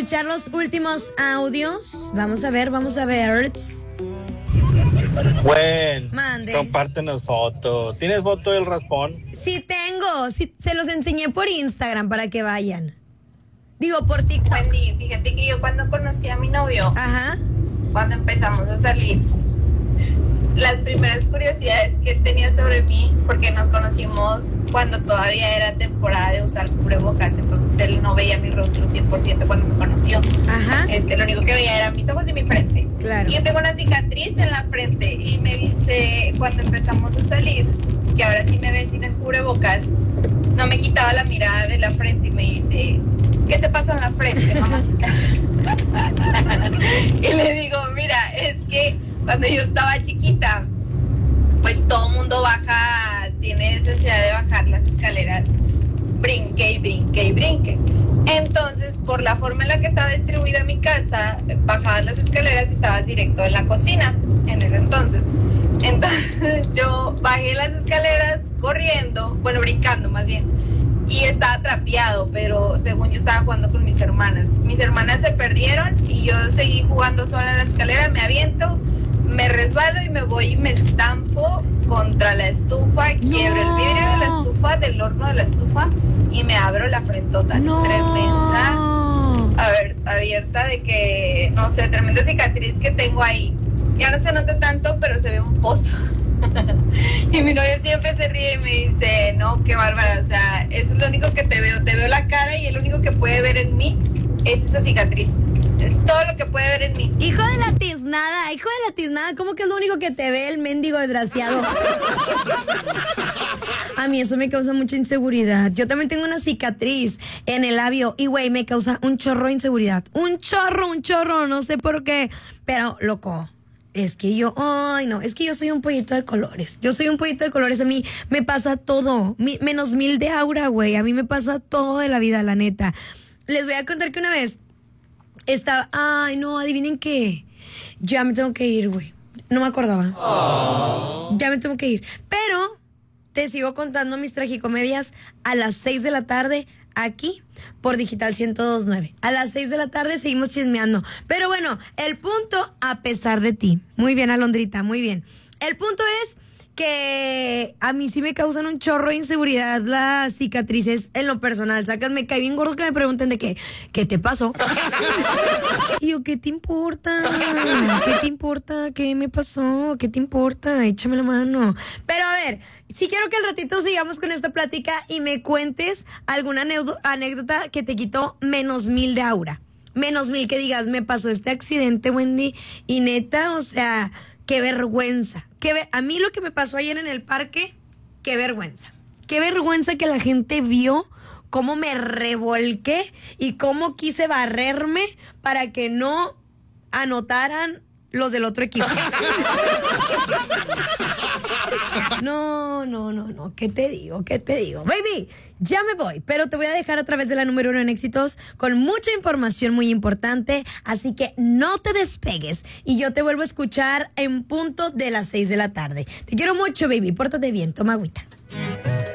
escuchar los últimos audios. Vamos a ver. Mande. Compártenos foto. ¿Tienes foto del raspón? Sí tengo, sí, se los enseñé por Instagram para que vayan. Digo, por TikTok. Wendy, fíjate que yo cuando conocí a mi novio, cuando empezamos a salir, las primeras curiosidades que él tenía sobre mí, porque nos conocimos cuando todavía era temporada de usar cubrebocas, entonces él no veía mi rostro 100% cuando me conoció. Lo único que veía eran mis ojos y mi frente. Claro. Y yo tengo una cicatriz en la frente y me dice, cuando empezamos a salir, que ahora sí me ve sin el cubrebocas, no me quitaba la mirada de la frente y me dice, ¿qué te pasó en la frente, mamacita? Y le digo, mira, es que cuando yo estaba chiquita, pues todo mundo tiene necesidad de bajar las escaleras, brinque y brinque y brinque. Entonces, por la forma en la que estaba distribuida mi casa, bajabas las escaleras y estabas directo en la cocina, en ese entonces. Entonces, yo bajé las escaleras corriendo, brincando más bien, y estaba trapeado, pero según yo estaba jugando con mis hermanas. Mis hermanas se perdieron y yo seguí jugando sola en la escalera, me aviento, me resbalo y me voy y me estampo contra la estufa, quiebro el vidrio de la estufa, del horno de la estufa, y me abro la frentota tremenda, abierta de que, no sé, tremenda cicatriz que tengo ahí. Ya no se nota tanto, pero se ve un pozo. Y mi novio siempre se ríe y me dice, no, qué bárbara, o sea, eso es lo único que te veo la cara y el único que puede ver en mí es esa cicatriz. Es todo lo que puede ver en mí. Hijo de la tiznada, ¿cómo que es lo único que te ve el mendigo desgraciado? A mí eso me causa mucha inseguridad. Yo también tengo una cicatriz en el labio y, güey, me causa un chorro de inseguridad. Un chorro, no sé por qué. Pero, loco, es que yo soy un pollito de colores. A mí me pasa todo. Menos 1000 de aura, güey. A mí me pasa todo de la vida, la neta. Les voy a contar que una vez adivinen qué. Ya me tengo que ir, güey. No me acordaba. Ya me tengo que ir. Pero te sigo contando mis tragicomedias a las 6 de la tarde aquí por Digital 102.9. A las 6 de la tarde seguimos chismeando. Pero bueno, el punto, a pesar de ti. Muy bien, Alondrita, muy bien. El punto es que a mí sí me causan un chorro de inseguridad las cicatrices en lo personal. Me cae bien gordos que me pregunten de ¿qué te pasó? Y yo, ¿qué te importa? ¿Qué me pasó? ¿Qué te importa? Échame la mano. Pero a ver, sí quiero que al ratito sigamos con esta plática y me cuentes alguna anécdota que te quitó menos 1000 de aura. Menos 1000 que digas, me pasó este accidente, Wendy, y neta, o sea, qué vergüenza. A mí lo que me pasó ayer en el parque, qué vergüenza. Qué vergüenza que la gente vio cómo me revolqué y cómo quise barrerme para que no anotaran los del otro equipo. No, ¿qué te digo? Baby, ya me voy, pero te voy a dejar a través de la número 1 en éxitos con mucha información muy importante, así que no te despegues y yo te vuelvo a escuchar en punto de las 6 de la tarde. Te quiero mucho, baby, pórtate bien, toma agüita.